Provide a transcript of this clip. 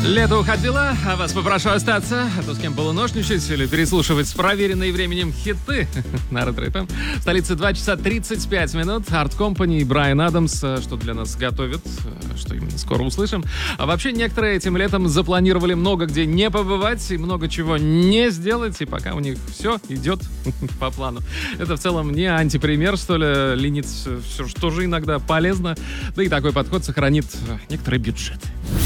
Лето уходило, а вас попрошу остаться, а то с кем полуношничать или переслушивать проверенные временем хиты на Red FM. В столице 2 часа 35 минут. Art Company и Брайан Адамс что для нас готовят, что именно скоро услышим. А вообще некоторые этим летом запланировали много где не побывать и много чего не сделать, и пока у них все идет по плану. Это в целом не антипример, что ли, лениться все, что же иногда полезно. Да и такой подход сохранит некоторый бюджет.